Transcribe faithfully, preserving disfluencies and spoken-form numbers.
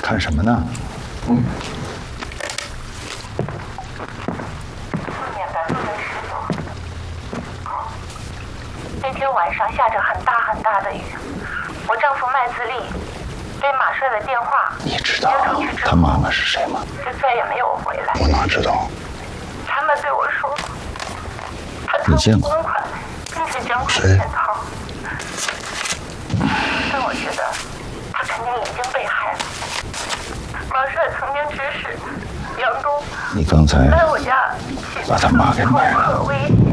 看什么呢？嗯。 四点半路灯十左。那天晚上下着很大很大的雨，我丈夫麦自立被马帅的电话。 你知道他妈妈是谁吗？ 就再也没有回来。 我哪知道？ 他们对我说，他你见过？ 公款，并且将款潜逃。但我觉得他肯定已经被害了。马帅曾经指使杨东你刚才来我家， 把他妈给卖了。